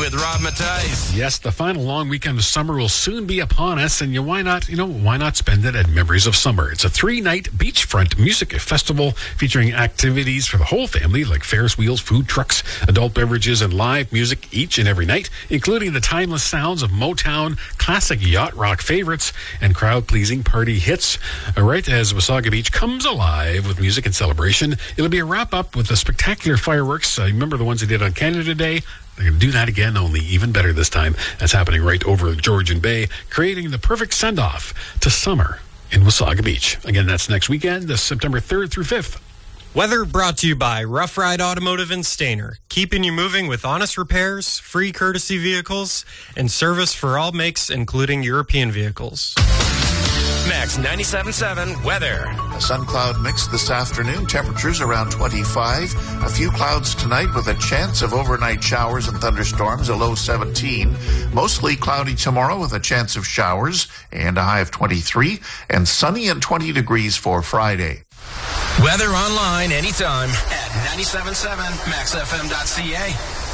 with Rob Matthijs. Yes, the final long weekend of summer will soon be upon us, and why not spend it at Memories of Summer? It's a 3-night beachfront music festival featuring activities for the whole family, like Ferris wheels, food trucks, adult beverages, and live music each and every night, including the timeless sounds of Motown, classic yacht rock favorites, and crowd-pleasing party hits. Right as Wasaga Beach comes alive with music and celebration, it'll be a wrap-up with the spectacular fireworks. Remember the ones they did on Canada Day? They're going to do that again, only even better this time. That's happening right over Georgian Bay, creating the perfect send-off to summer in Wasaga Beach. Again, that's next weekend, this September 3rd through 5th. Weather brought to you by Rough Ride Automotive in Stayner, keeping you moving with honest repairs, free courtesy vehicles, and service for all makes, including European vehicles. Max 97.7 weather. A sun cloud mix this afternoon. Temperatures around 25. A few clouds tonight with a chance of overnight showers and thunderstorms, a low 17. Mostly cloudy tomorrow with a chance of showers and a high of 23. And sunny and 20 degrees for Friday. Weather online anytime at 97.7maxfm.ca.